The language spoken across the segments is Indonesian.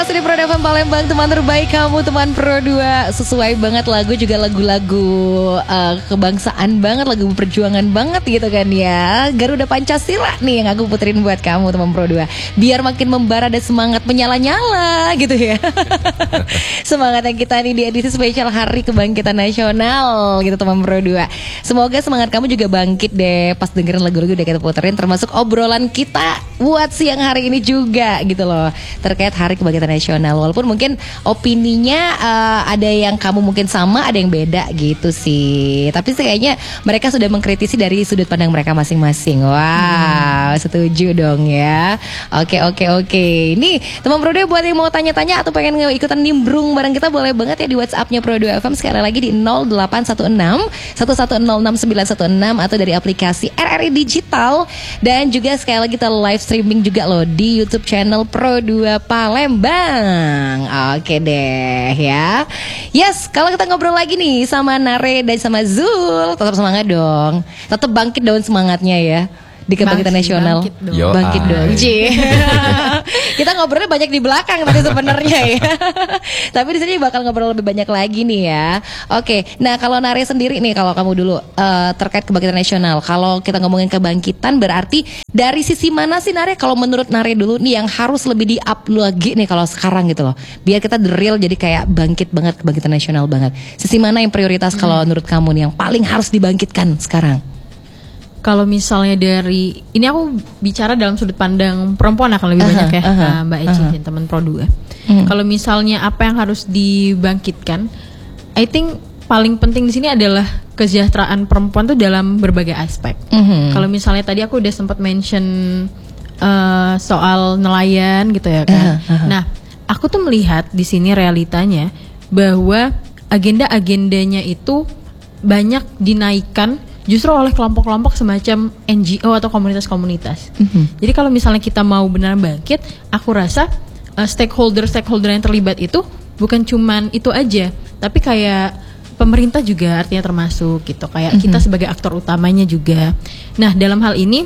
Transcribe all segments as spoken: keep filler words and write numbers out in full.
masih di Pro F M Palembang, teman terbaik kamu, teman Pro dua. Sesuai banget lagu, juga lagu-lagu uh, kebangsaan banget, lagu perjuangan banget gitu kan ya. Garuda Pancasila nih yang aku puterin buat kamu, teman Pro dua. Biar makin membara dan semangat menyala-nyala gitu ya. Semangat yang kita nih di edisi spesial Hari Kebangkitan Nasional gitu, teman Pro dua. Semoga semangat kamu juga bangkit deh pas dengerin lagu-lagu udah kita puterin, termasuk obrolan kita buat siang hari ini juga gitu loh, terkait Hari Kebangkitan Nasional. Walaupun mungkin opininya uh, ada yang kamu mungkin sama, ada yang beda gitu sih. Tapi kayaknya mereka sudah mengkritisi dari sudut pandang mereka masing-masing. Wow, hmm. setuju dong ya. Oke oke oke. Nih teman Pro dua buat yang mau tanya-tanya atau pengen ikutan nimbrung bareng kita, boleh banget ya di WhatsApp-nya Pro dua F M sekali lagi di nol delapan satu enam satu satu nol enam sembilan satu enam atau dari aplikasi R R I Digital. Dan juga sekali lagi kita live streaming juga loh di YouTube channel Pro dua Palembang. Oke deh ya. Yes, kalau kita ngobrol lagi nih sama Nare dan sama Zul, tetap semangat dong. Tetap bangkit daun semangatnya ya di Kebangkitan Nasional. Bangkit dong. Bangkit dong. Kita ngobrolnya banyak di belakang tadi sebenarnya ya. Tapi di sini bakal ngobrol lebih banyak lagi nih ya. Oke, nah kalau Nare sendiri nih, kalau kamu dulu uh, terkait Kebangkitan Nasional, kalau kita ngomongin kebangkitan berarti dari sisi mana sih Nare? Kalau menurut Nare dulu nih yang harus lebih di-up lagi nih kalau sekarang gitu loh, biar kita the real jadi kayak bangkit banget, Kebangkitan Nasional banget. Sisi mana yang prioritas hmm. kalau menurut kamu nih yang paling harus dibangkitkan sekarang? Kalau misalnya dari, ini aku bicara dalam sudut pandang perempuan akan lebih uh-huh, banyak ya, uh-huh, Mbak Eci uh-huh. dan teman Pro dua. Hmm. Kalau misalnya apa yang harus dibangkitkan, I think paling penting di sini adalah kesejahteraan perempuan tuh dalam berbagai aspek. Uh-huh. Kalau misalnya tadi aku udah sempat mention uh, soal nelayan gitu ya kan. Uh-huh, uh-huh. Nah, aku tuh melihat di sini realitanya bahwa agenda-agendanya itu banyak dinaikkan justru oleh kelompok-kelompok semacam N G O atau komunitas-komunitas. Mm-hmm. Jadi kalau misalnya kita mau benar bangkit, aku rasa uh, stakeholder-stakeholder yang terlibat itu bukan cuman itu aja, tapi kayak pemerintah juga artinya termasuk gitu. Kayak mm-hmm. kita sebagai aktor utamanya juga. Nah, dalam hal ini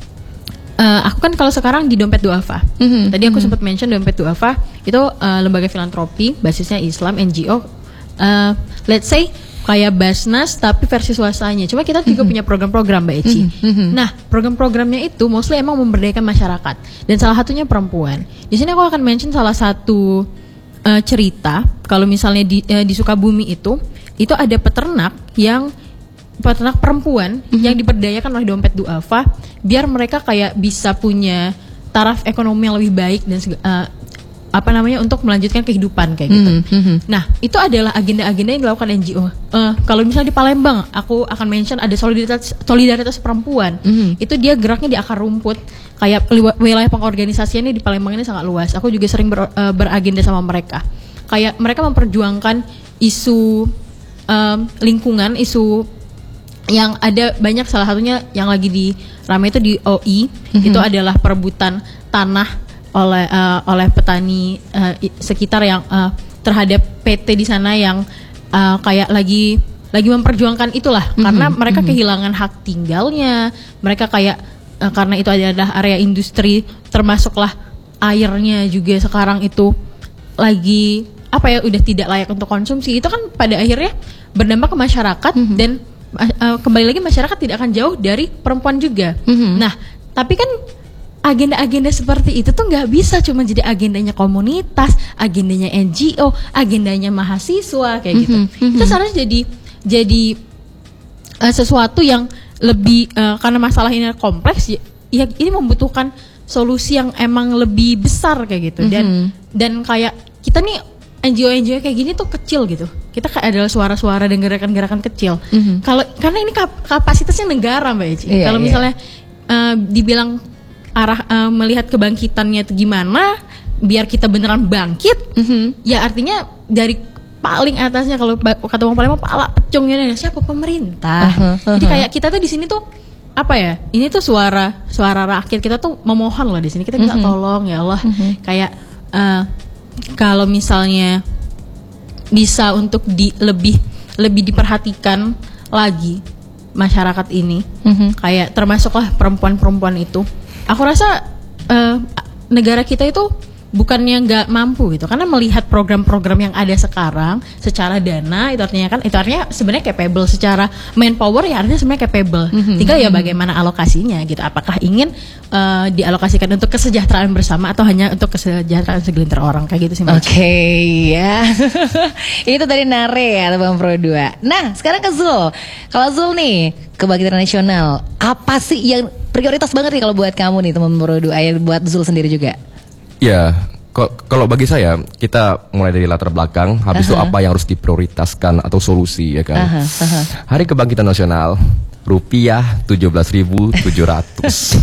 uh, aku kan kalau sekarang di Dompet Duafa. Mm-hmm. Tadi aku mm-hmm. sempat mention Dompet Duafa itu uh, lembaga filantropi basisnya Islam, N G O. Uh, let's say kayak Basnas tapi versi swastanya. Cuma kita juga mm-hmm. punya program-program Mbak Eci. Mm-hmm. Nah, program-programnya itu mostly emang memberdayakan masyarakat dan salah satunya perempuan. Di sini aku akan mention salah satu uh, cerita. Kalau misalnya di, uh, di Sukabumi itu, itu ada peternak yang peternak perempuan mm-hmm. yang diberdayakan oleh Dompet Duafa biar mereka kayak bisa punya taraf ekonomi yang lebih baik dan uh, apa namanya untuk melanjutkan kehidupan kayak gitu. Mm-hmm. Nah, itu adalah agenda-agenda yang dilakukan N G O. Uh, kalau misalnya di Palembang, aku akan mention ada solidaritas solidaritas perempuan. Mm-hmm. Itu dia geraknya di akar rumput. Kayak wilayah pengorganisasiannya di Palembang ini sangat luas. Aku juga sering ber, uh, beragenda sama mereka. Kayak mereka memperjuangkan isu um, lingkungan, isu yang ada banyak, salah satunya yang lagi di ramai itu di O I. Mm-hmm. Itu adalah perebutan tanah oleh uh, oleh petani uh, sekitar yang uh, terhadap P T di sana yang uh, kayak lagi lagi memperjuangkan itulah mm-hmm. karena mereka mm-hmm. kehilangan hak tinggalnya, mereka kayak uh, karena itu adalah area industri, termasuklah airnya juga sekarang itu lagi apa ya udah tidak layak untuk konsumsi. Itu kan pada akhirnya berdampak ke masyarakat mm-hmm. dan uh, kembali lagi masyarakat tidak akan jauh dari perempuan juga. Mm-hmm. Nah, tapi kan agenda-agenda seperti itu tuh nggak bisa cuma jadi agendanya komunitas, agendanya N G O, agendanya mahasiswa kayak gitu. Mm-hmm. Itu seharusnya jadi jadi uh, sesuatu yang lebih uh, karena masalah ini kompleks, ya, ya ini membutuhkan solusi yang emang lebih besar kayak gitu. Dan mm-hmm. dan kayak kita nih N G O-N G O kayak gini tuh kecil gitu. Kita kayak adalah suara-suara dan gerakan-gerakan kecil. Mm-hmm. Kalau karena ini kap- kapasitasnya negara Mbak Eci. Yeah, kalau yeah. misalnya uh, dibilang arah uh, melihat kebangkitannya itu gimana biar kita beneran bangkit, mm-hmm. ya artinya dari paling atasnya, kalau kata orang Palembang pala pecungnya siapa, pemerintah. Uh-huh, uh-huh. Jadi kayak kita tuh di sini tuh apa ya, ini tuh suara suara rakyat, kita tuh memohon loh di sini, kita minta mm-hmm. tolong ya Allah, mm-hmm. kayak uh, kalau misalnya bisa untuk di lebih lebih diperhatikan lagi masyarakat ini, mm-hmm. kayak termasuklah perempuan-perempuan itu. Aku rasa uh, negara kita itu bukannya nggak mampu gitu, karena melihat program-program yang ada sekarang secara dana itu artinya kan itu artinya sebenarnya capable secara manpower ya artinya sebenarnya capable. Mm-hmm. Tinggal ya bagaimana alokasinya gitu. Apakah ingin uh, dialokasikan untuk kesejahteraan bersama atau hanya untuk kesejahteraan segelintir orang kayak gitu sih. Oke okay, ya. Itu dari Nare ya Bang Pro dua. Nah sekarang ke Zul. Kalau Zul nih kebangkitan nasional apa sih yang prioritas banget nih kalau buat kamu nih teman Pro dua ya buat Zul sendiri juga? Ya, kalau bagi saya kita mulai dari latar belakang, habis uh-huh. itu apa yang harus diprioritaskan atau solusi ya kan. Uh-huh. Uh-huh. Hari Kebangkitan Nasional, rupiah tujuh belas ribu tujuh ratus.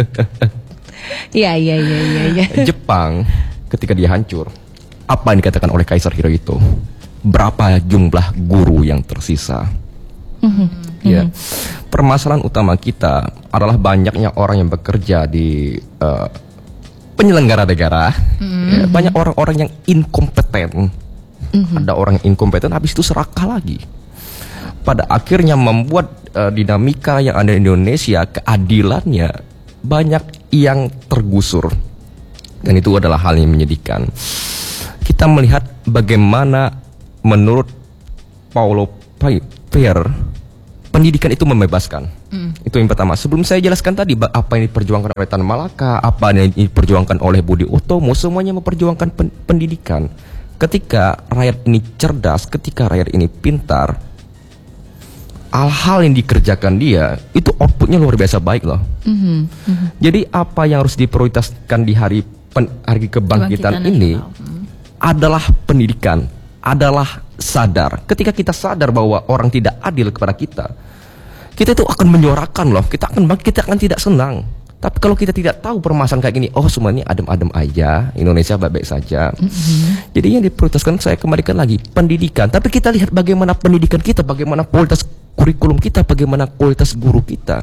Iya iya iya iya. Jepang ketika dia hancur, apa yang dikatakan oleh Kaisar Hirohito? Berapa jumlah guru yang tersisa? Uh-huh. Ya, permasalahan utama kita adalah banyaknya orang yang bekerja di uh, penyelenggara negara, mm-hmm. ya, banyak orang-orang yang inkompeten. Mm-hmm. Ada orang yang inkompeten, habis itu serakah lagi. Pada akhirnya membuat uh, dinamika yang ada di Indonesia, keadilannya banyak yang tergusur. Dan itu adalah hal yang menyedihkan. Kita melihat bagaimana menurut Paulo Freire, pendidikan itu membebaskan. Mm. Itu yang pertama. Sebelum saya jelaskan tadi apa yang diperjuangkan oleh Tan Malaka, apa yang diperjuangkan oleh Budi Utomo, semuanya memperjuangkan pen pendidikan. Ketika rakyat ini cerdas, ketika rakyat ini pintar, hal-hal yang dikerjakan dia itu outputnya luar biasa baik loh. Mm-hmm. Mm-hmm. Jadi apa yang harus diprioritaskan di hari pen hari kebangkitan ini mm. adalah pendidikan, adalah sadar. Ketika kita sadar bahwa orang tidak adil kepada kita, kita itu akan menyuarakan loh. Kita akan kita akan tidak senang. Tapi kalau kita tidak tahu permasalahan kayak gini, oh semuanya adem-adem aja, Indonesia baik-baik saja. Mm-hmm. Jadi yang diprioritaskan saya kembalikan lagi pendidikan. Tapi kita lihat bagaimana pendidikan kita, bagaimana kualitas kurikulum kita, bagaimana kualitas guru kita.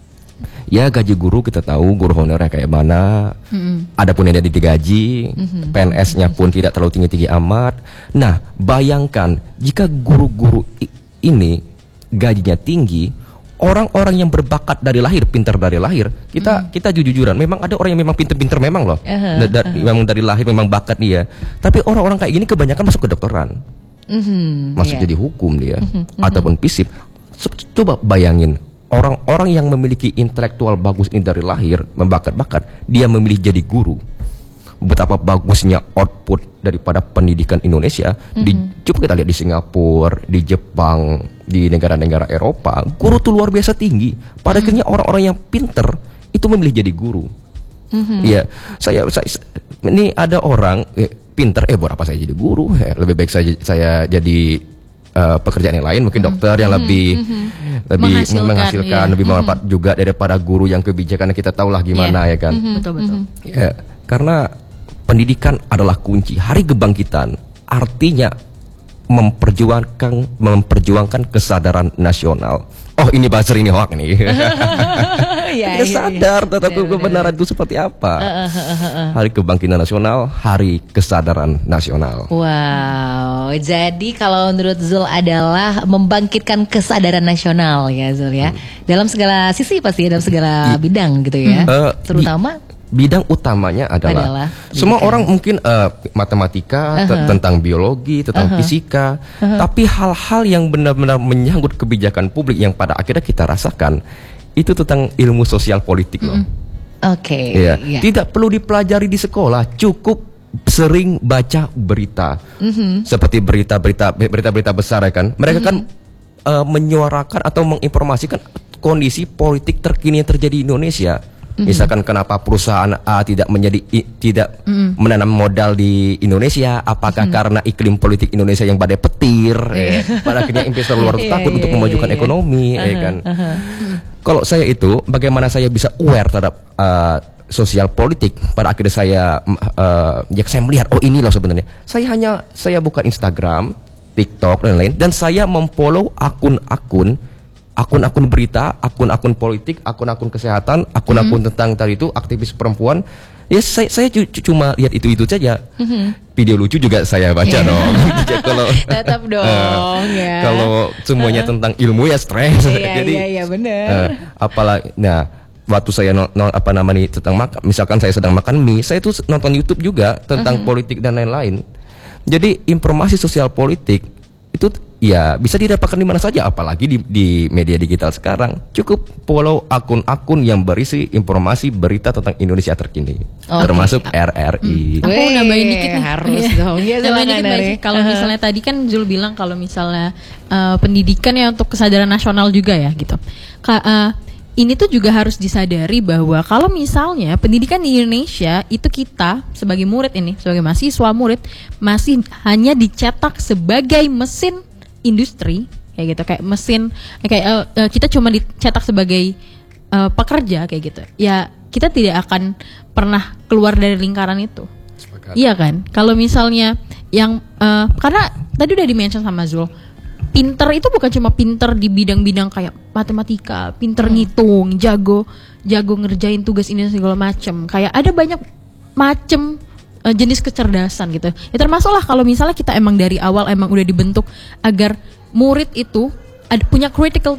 Ya gaji guru kita tahu guru honornya kayak mana. Mm-hmm. Adapun yang ada digaji, mm-hmm. P N S-nya pun tidak terlalu tinggi-tinggi amat. Nah, bayangkan jika guru-guru ini gajinya tinggi, orang-orang yang berbakat dari lahir, pintar dari lahir, kita mm. kita jujur-jujuran, memang ada orang yang memang pintar-pintar memang loh, uh-huh, da da uh-huh. memang dari lahir memang bakat dia. Tapi orang-orang kayak gini kebanyakan masuk ke kedokteran, mm-hmm, masuk yeah. jadi hukum dia, mm-hmm, ataupun fisip. Coba bayangin. Orang-orang yang memiliki intelektual bagus ini dari lahir, membakat-bakat, dia memilih jadi guru. Betapa bagusnya output daripada pendidikan Indonesia. Mm-hmm. Di, coba kita lihat di Singapura, di Jepang, di negara-negara Eropa, guru tuh luar biasa tinggi. Pada akhirnya mm-hmm. orang-orang yang pinter itu memilih jadi guru. Mm-hmm. Ya, saya, saya ini ada orang eh, pinter, eh buat apa saya jadi guru? Eh, lebih baik saya saya jadi Uh, pekerjaan yang lain, mungkin dokter yang mm-hmm, lebih mm-hmm. lebih menghasilkan, menghasilkan iya. lebih bermanfaat mm-hmm. juga daripada guru yang kebijakannya kita tahulah gimana yeah. ya kan. Mm-hmm. Betul betul. Ya, karena pendidikan adalah kunci. Hari kebangkitan artinya memperjuangkan memperjuangkan kesadaran nasional. Oh ini buzzer ini hoax nih. Ya, kita ya, sadar ya. Tentang ya, kebenaran itu seperti apa. Uh, uh, uh, uh. Hari Kebangkitan Nasional, Hari Kesadaran Nasional. Wow, jadi kalau menurut Zul adalah membangkitkan kesadaran nasional ya Zul ya. Hmm. Dalam segala sisi pasti dalam segala bidang gitu ya. Uh, Terutama bidang utamanya adalah, adalah semua orang mungkin uh, matematika, uh-huh. tentang biologi, tentang uh-huh. fisika, uh-huh. tapi hal-hal yang benar-benar menyangkut kebijakan publik yang pada akhirnya kita rasakan itu tentang ilmu sosial politik loh. Mm. Oke. Okay, ya. Yeah. Tidak perlu dipelajari di sekolah, cukup sering baca berita, mm-hmm. seperti berita-berita berita-berita besar ya kan. Mereka mm-hmm. kan uh, menyuarakan atau menginformasikan kondisi politik terkini yang terjadi di Indonesia. Mm-hmm. Misalkan kenapa perusahaan A tidak menjadi i, tidak mm-hmm. menanam modal di Indonesia, apakah mm-hmm. karena iklim politik Indonesia yang badai petir, eh, pada akhirnya investor luar takut yeah, untuk yeah, memajukan yeah, ekonomi, uh-huh, ya kan. Uh-huh. Kalau saya itu, bagaimana saya bisa aware terhadap uh, sosial politik, pada akhirnya saya uh, ya saya melihat oh ini loh sebenarnya. Saya hanya saya buka Instagram, TikTok dan lain, dan saya memfollow akun-akun akun-akun berita, akun-akun politik, akun-akun kesehatan, akun-akun mm-hmm. tentang tadi itu aktivis perempuan. Ya saya saya cuma lihat itu-itu saja. Mm-hmm. Video lucu juga saya baca yeah. dong. Kalau tetap dong uh, ya. Kalau semuanya uh-huh. tentang ilmu ya stres. Iya, Jadi iya, iya benar. Uh, apalagi nah waktu saya no, no, apa namanya tentang makan, misalkan saya sedang makan mie, saya tuh nonton YouTube juga tentang uh-huh. politik dan lain-lain. Jadi informasi sosial politik itu ya bisa didapatkan di mana saja, apalagi di, di media digital sekarang. Cukup follow akun-akun yang berisi informasi berita tentang Indonesia terkini, okay. termasuk R R I. Hmm. Aku nambahin dikit nih. Harus dong. Ya, nambahin dikit Mbak Eci. Kalau misalnya tadi kan Zul bilang kalau misalnya uh, pendidikan ya untuk kesadaran nasional juga ya gitu. Ka, uh, ini tuh juga harus disadari bahwa kalau misalnya pendidikan di Indonesia itu kita sebagai murid ini, sebagai mahasiswa murid masih hanya dicetak sebagai mesin industri kayak gitu, kayak mesin kayak uh, uh, kita cuma dicetak sebagai uh, pekerja kayak gitu. Ya, kita tidak akan pernah keluar dari lingkaran itu. Sepakat. Iya kan? Kalau misalnya yang uh, karena tadi udah di-mention sama Zul, pinter itu bukan cuma pinter di bidang-bidang kayak matematika, pinter hmm. ngitung, jago jago ngerjain tugas ini segala macem. Kayak ada banyak macem uh, jenis kecerdasan gitu. Ya termasuklah kalau misalnya kita emang dari awal emang udah dibentuk agar murid itu ada, punya critical